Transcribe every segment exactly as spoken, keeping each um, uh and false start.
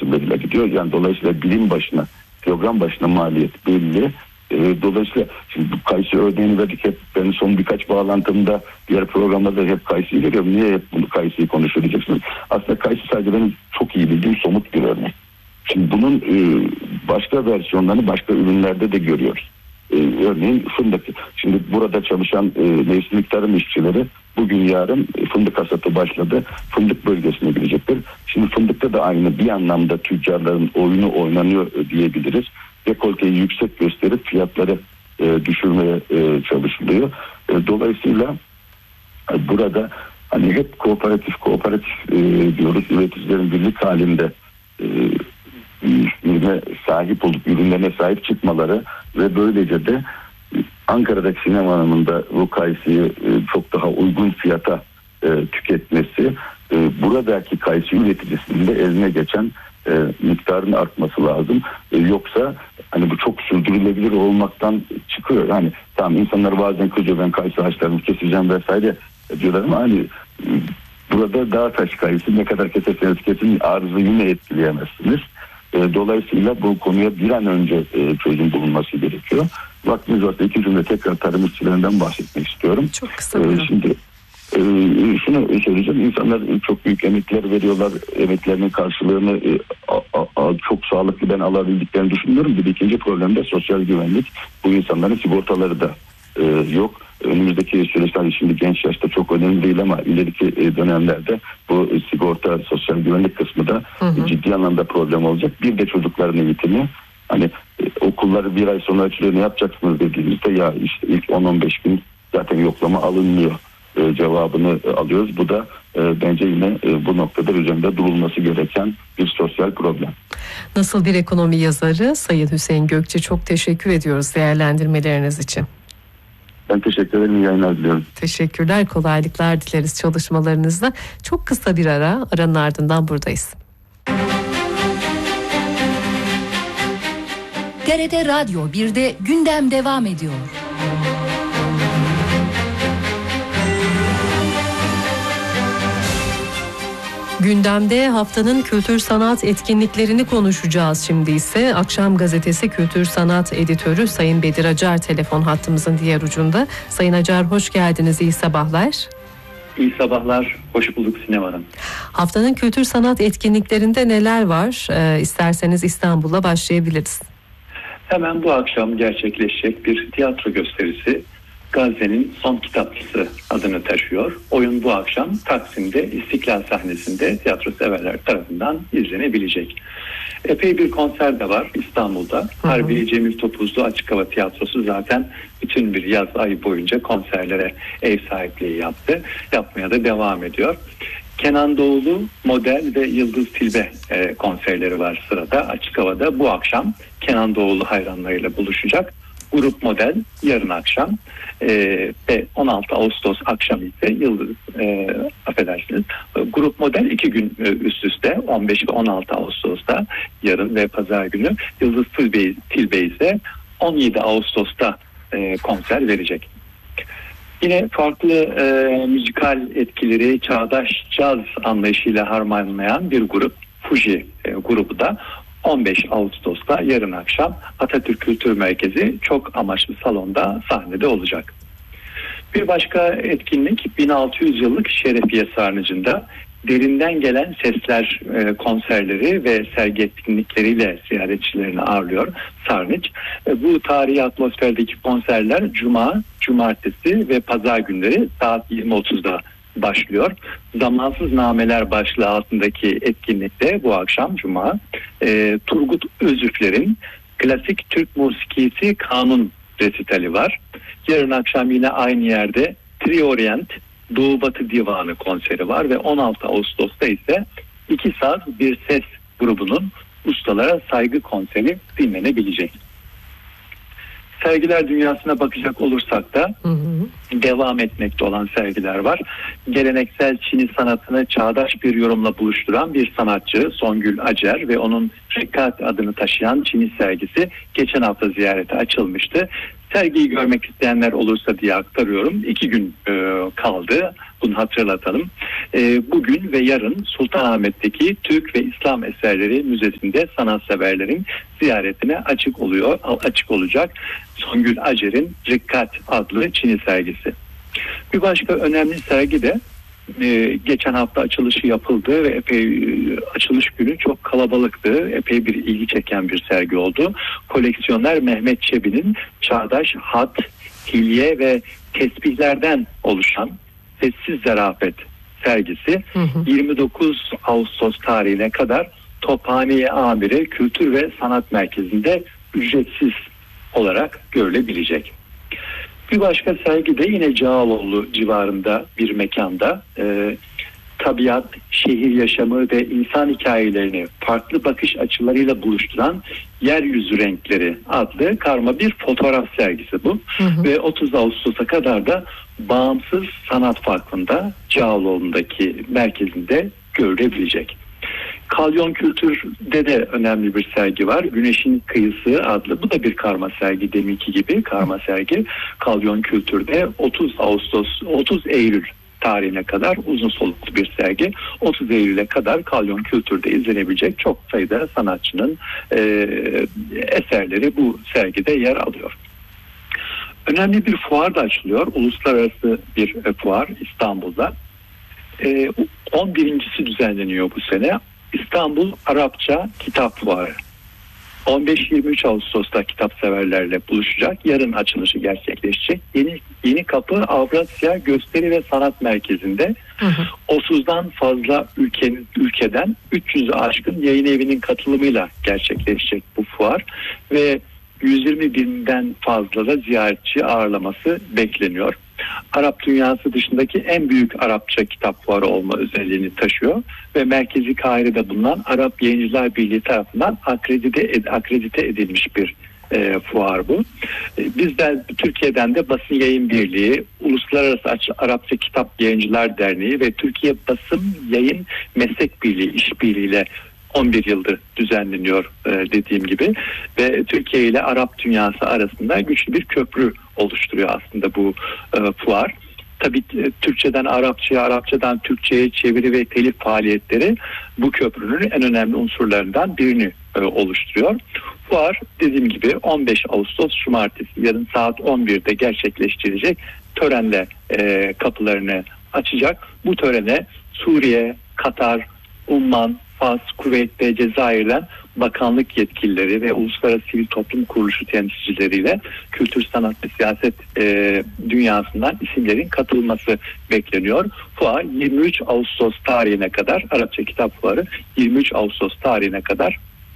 koşullarıyla gidiyor. Yani dolayısıyla birim başına, program başına maliyet belli. E, dolayısıyla şimdi bu Kayısı örneğini verdik hep, ben son birkaç bağlantımda diğer programlarda hep Kayısı'yı veriyorum. Niye hep bunu Kayısı'yı konuşuyor diyeceksiniz. Aslında Kayısı sadece benim çok iyi bildiğim somut bir örnek. Şimdi bunun e, başka versiyonlarını başka ürünlerde de görüyoruz. E, örneğin fındık. Şimdi burada çalışan e, mevsimlik tarım işçileri bugün yarın e, fındık hasatı başladı. Fındık bölgesine girecektir. Şimdi fındıkta da aynı bir anlamda tüccarların oyunu oynanıyor e, diyebiliriz. Dekolteyi yüksek gösterip fiyatları e, düşürmeye e, çalışılıyor. E, dolayısıyla e, burada hani hep kooperatif kooperatif e, diyoruz, üreticilerin birlik halinde e, ürüne sahip olup ürünlerine sahip çıkmaları ve böylece de Ankara'daki sinema anlamında bu Kayısı'yı e, çok daha uygun fiyata e, tüketmesi, e, buradaki Kayısı üreticisinin de eline geçen e, miktarın artması lazım. E, yoksa hani bu çok sürdürülebilir olmaktan çıkıyor. Yani tamam, insanlar bazen kızıyor, ben Kayısı ağaçlarını keseceğim vesaire diyorlar ama hani e, burada dağ taş Kayısı ne kadar keserseniz kesin arzı yine etkileyemezsiniz. E, dolayısıyla bu konuya bir an önce e, çözüm bulunması gerekiyor. Vaktimiz varsa iki cümle tekrar tarım işçilerinden bahsetmek istiyorum. Çok kısa. E, şimdi e, şunu söyleyeceğim. İnsanlar çok büyük emekler veriyorlar. Emeklerinin karşılığını e, a, a, çok sağlıklı ben alabildiklerini düşünüyorum. Bir ikinci problem de sosyal güvenlik. Bu insanların sigortaları da e, yok. Önümüzdeki süreçler şimdi genç yaşta çok önemli değil ama ileriki dönemlerde bu sigorta, sosyal güvenlik kısmı da hı hı. ciddi anlamda problem olacak. Bir de çocukların eğitimi. Hani e, okulları bir ay sonra açılıyor, ne yapacaksınız dediğimizde ya işte ilk on on beş gün zaten yoklama alınmıyor e, cevabını e, alıyoruz. Bu da e, bence yine e, bu noktada üzerinde durulması gereken bir sosyal problem. Nasıl bir ekonomi yazarı Sayın Hüseyin Gökçe, çok teşekkür ediyoruz değerlendirmeleriniz için. Ben teşekkür ederim. İyi yayınlar diliyorum. Teşekkürler. Kolaylıklar dileriz çalışmalarınızda. Çok kısa bir ara. Aranın ardından buradayız. T R T Radyo birde gündem devam ediyor. Gündemde haftanın kültür sanat etkinliklerini konuşacağız şimdi ise. Akşam Gazetesi Kültür Sanat Editörü Sayın Bedir Acar telefon hattımızın diğer ucunda. Sayın Acar, hoş geldiniz, iyi sabahlar. İyi sabahlar, hoş bulduk Sinem Hanım. Haftanın kültür sanat etkinliklerinde neler var? Ee, isterseniz İstanbul'la başlayabiliriz. Hemen bu akşam gerçekleşecek bir tiyatro gösterisi Gazze'nin Son Kitapçısı adını taşıyor. Oyun bu akşam Taksim'de İstiklal sahnesinde tiyatro severler tarafından izlenebilecek. Epey bir konser de var İstanbul'da. Harbiye Cemil Topuzlu Açık Hava Tiyatrosu zaten bütün bir yaz ayı boyunca konserlere ev sahipliği yaptı. Yapmaya da devam ediyor. Kenan Doğulu, Model ve Yıldız Tilbe e, konserleri var sırada. Açık Hava'da bu akşam Kenan Doğulu hayranlarıyla buluşacak. Grup Model yarın akşam e, ve on altı Ağustos akşamı ise Yıldız e, affedersiniz Grup Model iki gün e, üst üste on beş ve on altı Ağustos'ta yarın ve pazar günü, Yıldız Tilbe, Tilbe ise on yedi Ağustos'ta e, konser verecek. Yine farklı e, müzikal etkileri çağdaş caz anlayışıyla harmanlayan bir grup, Fuji e, grubu da on beş Ağustos'ta yarın akşam Atatürk Kültür Merkezi çok amaçlı salonda sahnede olacak. Bir başka etkinlik bin altı yüz yıllık Şerefiye Sarnıcı'nda derinden gelen sesler e, konserleri ve sergi etkinlikleriyle ziyaretçilerini ağırlıyor Sarnıç. E, bu tarihi atmosferdeki konserler Cuma, Cumartesi ve Pazar günleri saat yirmi otuzda başlıyor. Zamansız Nameler başlığı altındaki etkinlikte bu akşam Cuma e, Turgut Özüfler'in klasik Türk musikisi kanun resitali var. Yarın akşam yine aynı yerde Triorient Doğu Batı Divanı konseri var ve on altı Ağustos'ta ise iki saat bir ses grubunun ustalara saygı konseri dinlenebilecek. Sergiler dünyasına bakacak olursak da hı hı. devam etmekte olan sergiler var. Geleneksel Çin'i sanatını çağdaş bir yorumla buluşturan bir sanatçı Songül Acer ve onun Rekat adını taşıyan Çin'i sergisi geçen hafta ziyarete açılmıştı. Sergiyi görmek isteyenler olursa diye aktarıyorum. İki gün e, kaldı. Bunu hatırlatalım. E, bugün ve yarın Sultanahmet'teki Türk ve İslam Eserleri Müzesi'nde sanatseverlerin ziyaretine açık oluyor, açık olacak Songül Acer'in Rikkat adlı Çini sergisi. Bir başka önemli sergi de e, geçen hafta açılışı yapıldı ve epey e, açılış günü çok kalabalıktı. Epey bir ilgi çeken bir sergi oldu. Koleksiyoner Mehmet Çebi'nin çağdaş hat, hilye ve tesbihlerden oluşan Sessiz Zarafet sergisi hı hı. yirmi dokuz Ağustos tarihine kadar Tophane-i Amire Kültür ve Sanat Merkezi'nde ücretsiz olarak görülebilecek. Bir başka sergi de yine Cağaloğlu civarında bir mekanda e, tabiat, şehir yaşamı ve insan hikayelerini farklı bakış açılarıyla buluşturan Yeryüzü Renkleri adlı karma bir fotoğraf sergisi bu. Hı hı. Ve otuz Ağustos'a kadar da Bağımsız Sanat Vakfı'nda Cağaloğlu'ndaki merkezinde görülebilecek. Kalyon Kültür'de de önemli bir sergi var. Güneşin Kıyısı adlı. Bu da bir karma sergi, deminki gibi karma sergi. Kalyon Kültür'de otuz Ağustos, otuz Eylül tarihine kadar uzun soluklu bir sergi. otuz Eylül'e kadar Kalyon Kültür'de izlenebilecek çok sayıda sanatçının e, eserleri bu sergide yer alıyor. Önemli bir fuar da açılıyor. Uluslararası bir fuar İstanbul'da. E, on birincisi düzenleniyor bu sene. İstanbul Arapça Kitap Fuarı. on beş yirmi üç Ağustos'ta kitap severlerle buluşacak. Yarın açılışı gerçekleşecek. Yeni Yeni Kapı Avrasya Gösteri ve Sanat Merkezi'nde hı hı. otuzdan fazla ülkenin ülkeden üç yüzü aşkın yayın evinin katılımıyla gerçekleşecek bu fuar ve yüz yirmi binden fazla da ziyaretçi ağırlaması bekleniyor. Arap dünyası dışındaki en büyük Arapça kitap fuarı olma özelliğini taşıyor ve merkezi Kahire'de bulunan Arap Yayıncılar Birliği tarafından akredite, ed, akredite edilmiş bir e, fuar bu. E, bizden Türkiye'den de Basın Yayın Birliği, Uluslararası Arapça Kitap Yayıncılar Derneği ve Türkiye Basın Yayın Meslek Birliği işbirliğiyle on bir yıldır düzenleniyor e, dediğim gibi ve Türkiye ile Arap dünyası arasında güçlü bir köprü oluşturuyor aslında bu e, fuar. Tabii e, Türkçeden Arapçaya, Arapçadan Türkçe'ye çeviri ve telif faaliyetleri bu köprünün en önemli unsurlarından birini e, oluşturuyor. Fuar dediğim gibi on beş Ağustos Cumartesi yarın saat on birde gerçekleştirecek törenle e, kapılarını açacak. Bu törene Suriye, Katar, Umman, Fas, Kuveyt ve Cezayir'den bakanlık yetkilileri ve uluslararası sivil toplum kuruluşu temsilcileriyle kültür, sanat ve siyaset e, dünyasından isimlerin katılması bekleniyor. Fuar yirmi üç Ağustos tarihine kadar, Arapça Kitap Fuarı yirmi üç Ağustos tarihine kadar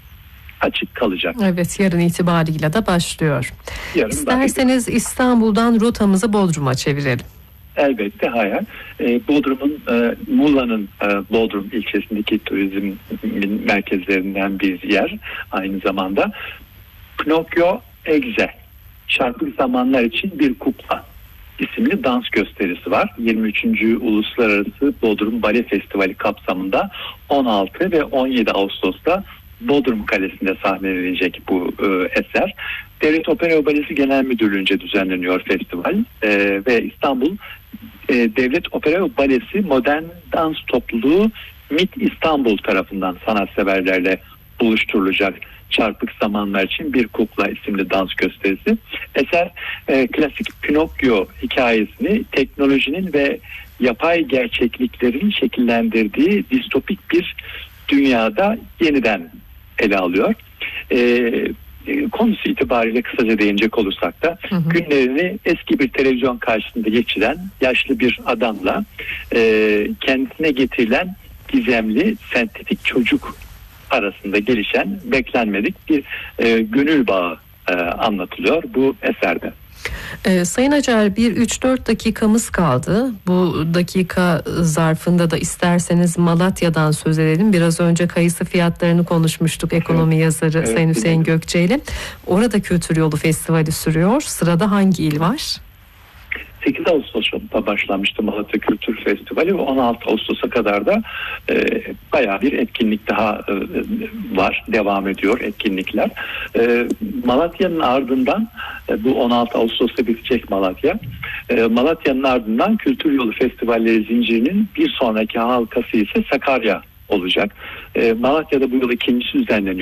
açık kalacak. Evet, yarın itibariyle de başlıyor. Yarın İsterseniz başlıyor. İstanbul'dan rotamızı Bodrum'a çevirelim. Elbette hayır. E, Bodrum'un, e, Muğla'nın e, Bodrum ilçesindeki turizm merkezlerinden bir yer aynı zamanda. Pinokyo Egze, Çarpık Zamanlar için Bir Kukla isimli dans gösterisi var. yirmi üçüncü Uluslararası Bodrum Bale Festivali kapsamında on altı ve on yedi Ağustos'ta Bodrum Kalesi'nde sahnelenecek bu e, eser. Devlet Opera ve Balesi Genel Müdürlüğü'nce düzenleniyor festival e, ve İstanbul e, Devlet Opera ve Balesi Modern Dans Topluluğu M İ T İstanbul tarafından sanatseverlerle buluşturulacak Çarpık Zamanlar için Bir Kukla isimli dans gösterisi. Eser e, klasik Pinokyo hikayesini teknolojinin ve yapay gerçekliklerin şekillendirdiği distopik bir dünyada yeniden ele alıyor. Ee, konusu itibariyle kısaca değinecek olursak da hı hı. günlerini eski bir televizyon karşısında geçiren yaşlı bir adamla e, kendisine getirilen gizemli sentetik çocuk arasında gelişen beklenmedik bir e, gönül bağı e, anlatılıyor bu eserde. Ee, Sayın Acar, bir üç dört dakikamız kaldı. Bu dakika zarfında da isterseniz Malatya'dan söz edelim. Biraz önce kayısı fiyatlarını konuşmuştuk ekonomi evet. yazarı evet, Sayın Hüseyin evet. Gökçe ile. Orada Kültür Yolu Festivali sürüyor. Sırada hangi il var? sekiz Ağustos'ta başlamıştı Malatya Kültür Festivali ve on altı Ağustos'a kadar da e, bayağı bir etkinlik daha e, var. Devam ediyor etkinlikler. E, Malatya'nın ardından e, bu on altı Ağustos'ta bitecek Malatya. E, Malatya'nın ardından Kültür Yolu Festivalleri zincirinin bir sonraki halkası ise Sakarya olacak. E, Malatya'da bu yıl ikincisi düzenleniyor.